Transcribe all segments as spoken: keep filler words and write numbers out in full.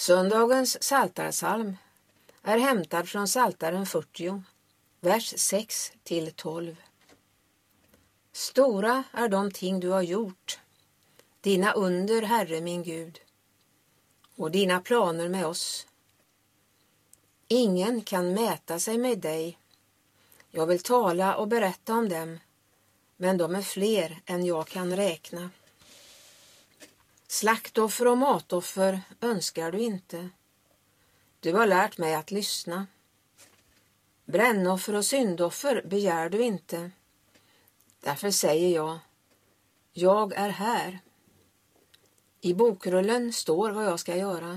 Söndagens psaltarpsalm är hämtad från Psaltaren fyrtio, vers sex till tolv. Stora är de ting du har gjort, dina under, Herre min Gud, och dina planer med oss. Ingen kan mäta sig med dig. Jag vill tala och berätta om dem, men de är fler än jag kan räkna. Slaktoffer och matoffer önskar du inte. Du har lärt mig att lyssna. Brännoffer och syndoffer begär du inte. Därför säger jag, jag är här. I bokrullen står vad jag ska göra.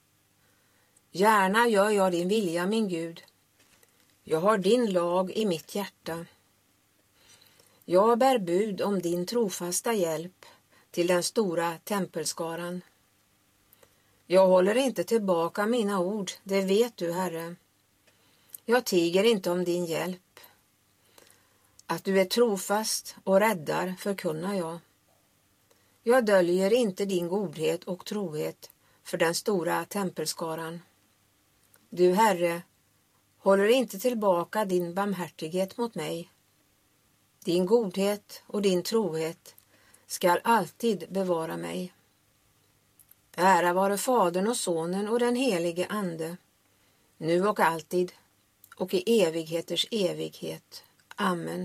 Gärna gör jag din vilja, min Gud. Jag har din lag i mitt hjärta. Jag bär bud om din trofasta hjälp till den stora tempelskaran. Jag håller inte tillbaka mina ord, det vet du, Herre. Jag tiger inte om din hjälp. Att du är trofast och räddar förkunnar jag. Jag döljer inte din godhet och trohet för den stora tempelskaran. Du, Herre, håller inte tillbaka din barmhärtighet mot mig. Din godhet och din trohet skall alltid bevara mig. Ära vare Fadern och Sonen och den helige Ande, nu och alltid och i evigheters evighet. Amen.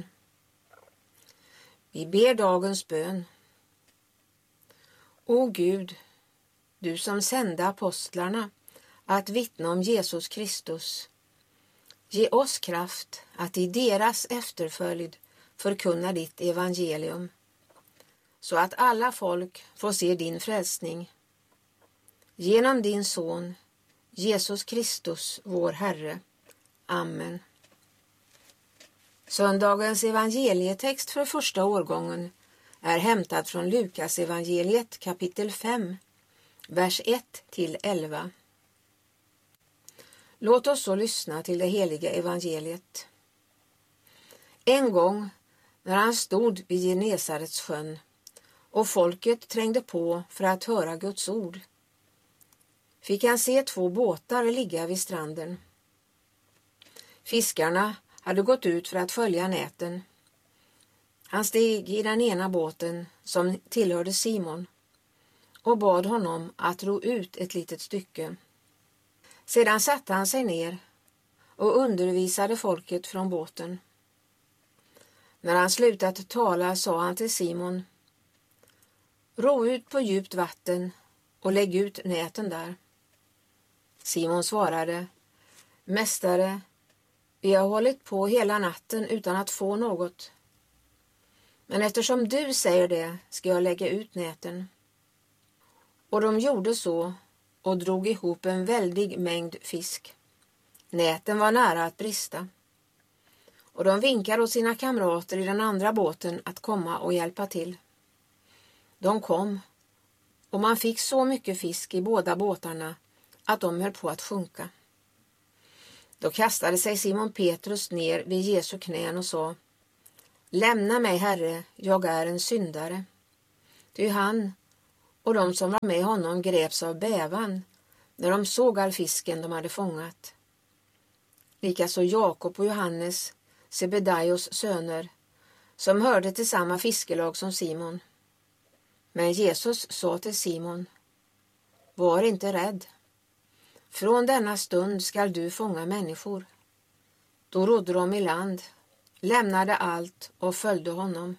Vi ber dagens bön. O Gud, du som sände apostlarna att vittna om Jesus Kristus, ge oss kraft att i deras efterföljd förkunna ditt evangelium, så att alla folk får se din frälsning. Genom din son, Jesus Kristus, vår Herre. Amen. Söndagens evangelietext för första årgången är hämtad från Lukas evangeliet kapitel fem, vers ett till elva. Låt oss så lyssna till det heliga evangeliet. En gång när han stod vid Genesarets sjön och folket trängde på för att höra Guds ord, fick han se två båtar ligga vid stranden. Fiskarna hade gått ut för att följa näten. Han steg i den ena båten som tillhörde Simon och bad honom att ro ut ett litet stycke. Sedan satte han sig ner och undervisade folket från båten. När han slutat tala sa han till Simon: ro ut på djupt vatten och lägg ut näten där. Simon svarade: Mästare, vi har hållit på hela natten utan att få något. Men eftersom du säger det ska jag lägga ut näten. Och de gjorde så och drog ihop en väldig mängd fisk. Näten var nära att brista. Och de vinkade åt sina kamrater i den andra båten att komma och hjälpa till. De kom, och man fick så mycket fisk i båda båtarna att de höll på att sjunka. Då kastade sig Simon Petrus ner vid Jesu knän och sa: lämna mig, Herre, jag är en syndare. Ty han och de som var med honom greps av bävan när de såg all fisken de hade fångat. Likaså Jakob och Johannes, Sebedaios söner, som hörde till samma fiskelag som Simon. Men Jesus sa till Simon: var inte rädd. Från denna stund skall du fånga människor. Då rodde de i land, lämnade allt och följde honom.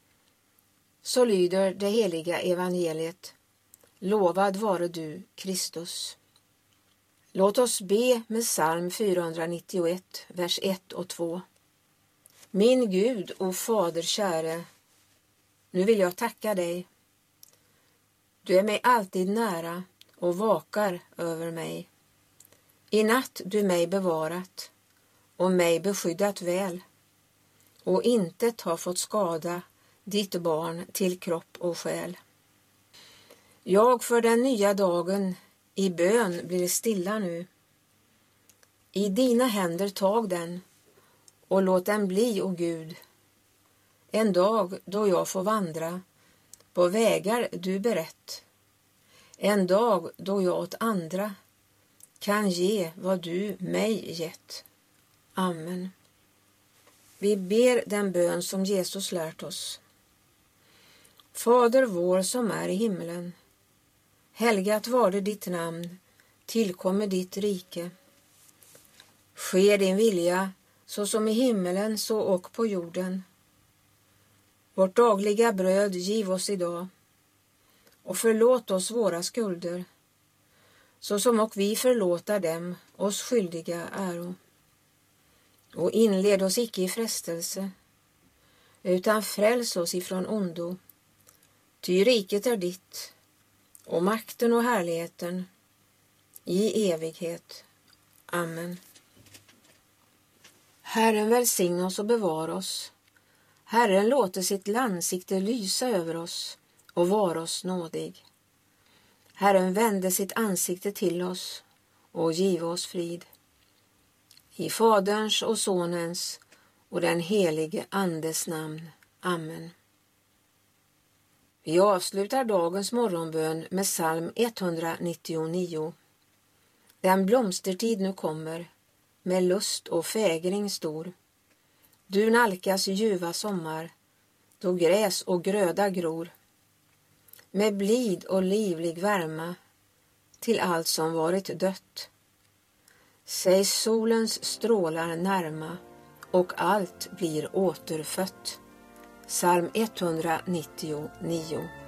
Så lyder det heliga evangeliet. Lovad vare du, Kristus. Låt oss be med psalm fyrahundranittioett, vers ett och två. Min Gud och Fader käre, nu vill jag tacka dig. Du är mig alltid nära och vakar över mig. I natt du mig bevarat och mig beskyddat väl, och intet har fått skada ditt barn till kropp och själ. Jag för den nya dagen i bön blir stilla nu. I dina händer tag den och låt den bli, o Gud, en dag då jag får vandra på vägar du berett. en dag då jag åt andra kan ge vad du mig gett. Amen. Vi ber den bön som Jesus lärt oss. Fader vår som är i himlen. Helgat varde ditt namn, tillkommer ditt rike. Ske din vilja så som i himmelen så och på jorden. Vårt dagliga bröd giv oss idag och förlåt oss våra skulder så som och vi förlåta dem oss skyldiga äro. Och inled oss icke i frestelse utan fräls oss ifrån ondo. Ty riket är ditt och makten och härligheten i evighet. Amen. Herren välsigna oss och bevara oss. Herren låter sitt ansikte lysa över oss och vara oss nådig. Herren vände sitt ansikte till oss och giv oss frid. I Faderns och Sonens och den helige Andes namn. Amen. Vi avslutar dagens morgonbön med psalm etthundranittionio. Den blomstertid nu kommer, med lust och fägring stor. Du nalkas ljuva sommar, då gräs och gröda gror. Med blid och livlig värma till allt som varit dött. Säg solens strålar närma och allt blir återfött. Psalm etthundranittionio.